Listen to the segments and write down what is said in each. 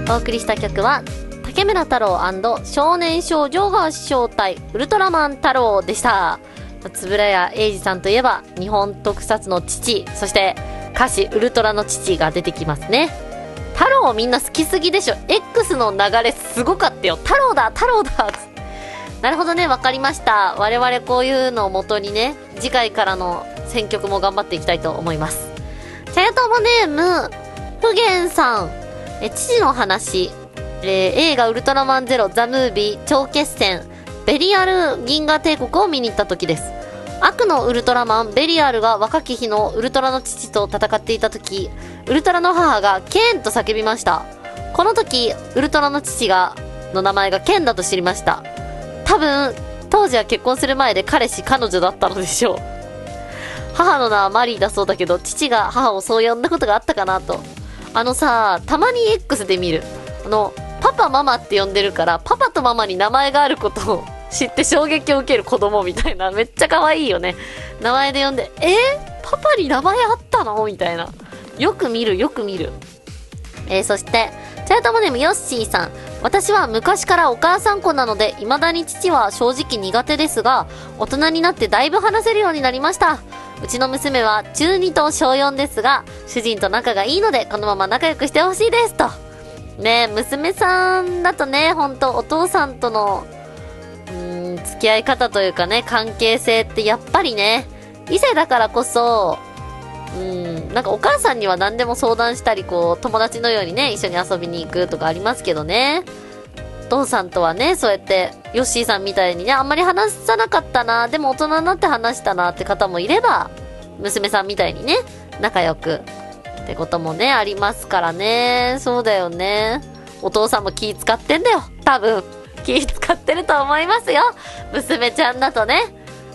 お送りした曲は竹村太郎&少年少女が正体ウルトラマン太郎でした。円谷英二さんといえば日本特撮の父、そして歌詞ウルトラの父が出てきますね。太郎みんな好きすぎでしょ。 X の流れすごかったよ。太郎だ太郎だ。なるほどね、わかりました。我々こういうのを元にね、次回からの選曲も頑張っていきたいと思います。チャヤトモネームふげんさん、父の話、映画ウルトラマンゼロザ・ムービー超決戦ベリアル銀河帝国を見に行った時です。悪のウルトラマンベリアルが若き日のウルトラの父と戦っていた時、ウルトラの母がケーンと叫びました。この時ウルトラの父の名前がケンだと知りました。多分当時は結婚する前で彼氏彼女だったのでしょう。母の名はマリーだそうだけど、父が母をそう呼んだことがあったかなと。たまに X で見るパパママって呼んでるから、パパとママに名前があることを知って衝撃を受ける子供みたいな、めっちゃ可愛いよね。名前で呼んで、パパに名前あったのみたいな。よく見る。そしてチャヤトモネームヨッシーさん、私は昔からお母さん子なので未だに父は正直苦手ですが、大人になってだいぶ話せるようになりました。うちの娘は中2と小4ですが、主人と仲がいいのでこのまま仲良くしてほしいですと。ね、娘さんだとね、ほんとお父さんとの付き合い方というかね、関係性ってやっぱりね、異性だからこそなんかお母さんには何でも相談したり、こう友達のようにね一緒に遊びに行くとかありますけどね、お父さんとはねそうやってヨッシーさんみたいにね、あんまり話さなかったな、でも大人になって話したなって方もいれば、娘さんみたいにね仲良くってこともねありますからね。そうだよね、お父さんも気使ってんだよ、多分気使ってると思いますよ、娘ちゃんだとね。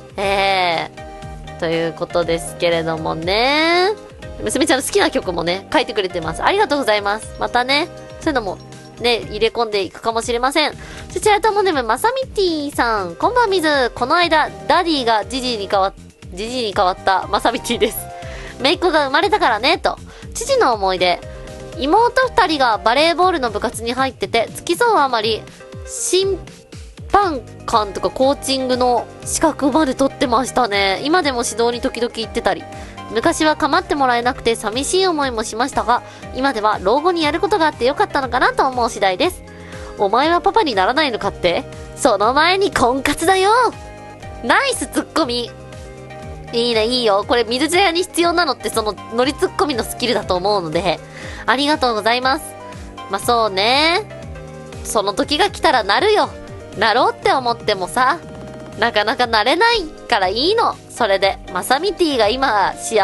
ということですけれどもね、娘ちゃんの好きな曲もね書いてくれてます。ありがとうございます。またねそういうのもね入れ込んでいくかもしれません。そちらともね、まさみティさん、こんばんみず。この間ダディがジジイに変わったまさみティです。姪っ子が生まれたからねと。父の思い出、妹2人がバレーボールの部活に入ってて、付き添うあまり審判官とかコーチングの資格まで取ってましたね。今でも指導に時々行ってたり、昔は構ってもらえなくて寂しい思いもしましたが、今では老後にやることがあってよかったのかなと思う次第です。お前はパパにならないのかって、その前に婚活だよ。ナイスツッコミ。いいね、いいよ。これ水茶屋に必要なのってそのノリツッコミのスキルだと思うので、ありがとうございます。まあそうね、その時が来たらなるよ。なろうって思ってもさ、なかなかなれないからいいの。それでマサミティが今幸